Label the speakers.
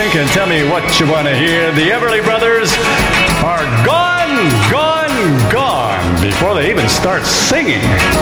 Speaker 1: drink and tell me what you want to hear. The Everly Brothers are gone before they even start singing.